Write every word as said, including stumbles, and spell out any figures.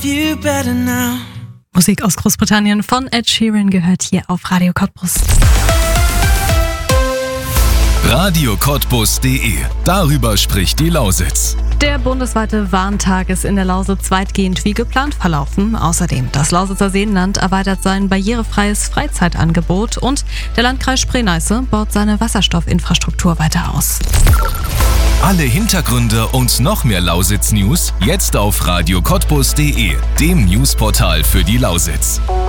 Feel better now. Musik aus Großbritannien von Ed Sheeran gehört hier auf Radio Cottbus. Radio Cottbus punkt de. Darüber spricht die Lausitz. Der bundesweite Warntag ist in der Lausitz weitgehend wie geplant verlaufen. Außerdem, das Lausitzer Seenland erweitert sein barrierefreies Freizeitangebot und der Landkreis Spree-Neiße baut seine Wasserstoffinfrastruktur weiter aus. Alle Hintergründe und noch mehr Lausitz-News jetzt auf Radio Cottbus punkt de, dem Newsportal für die Lausitz.